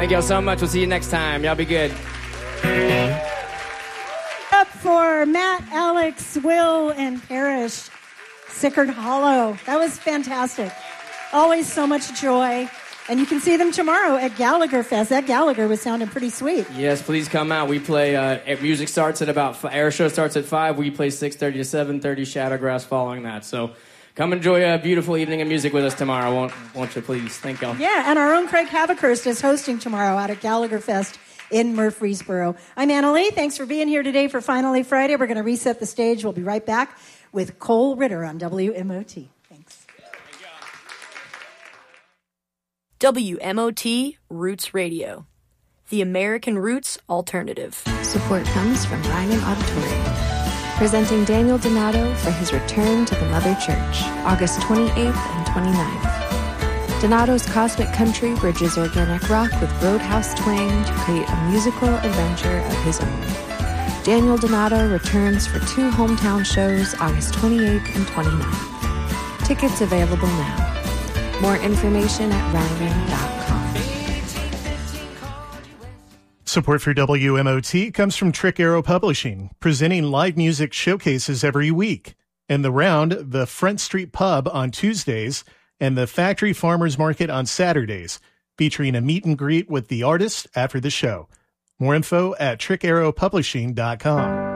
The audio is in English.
Thank y'all so much. We'll see you next time. Y'all be good. Up for Matt, Alex, Will, and Parrish. Sickard Hollow. That was fantastic. Always so much joy. And you can see them tomorrow at Gallagher Fest. That Gallagher was sounding pretty sweet. Yes, please come out. We play, music starts at about, air show starts at 5. We play 6:30 to 7:30, Shadowgrass following that. So come enjoy a beautiful evening of music with us tomorrow, won't you please? Thank y'all. Yeah, and our own Craig Havikhurst is hosting tomorrow out at Gallagher Fest in Murfreesboro. I'm Anna Lee. Thanks for being here today for Finally Friday. We're going to reset the stage. We'll be right back with Cole Ritter on WMOT. Thanks. WMOT Roots Radio, the American Roots Alternative. Support comes from Ryman Auditorium, presenting Daniel Donato for his return to the Mother Church, August 28th and 29th. Donato's Cosmic Country bridges organic rock with roadhouse twang to create a musical adventure of his own. Daniel Donato returns for 2 hometown shows, August 28th and 29th. Tickets available now. More information at ryman.com. Support for WMOT comes from Trick Arrow Publishing, presenting live music showcases every week. And The Round, the Front Street Pub on Tuesdays, and the Factory Farmers Market on Saturdays, featuring a meet and greet with the artist after the show. More info at trickarrowpublishing.com.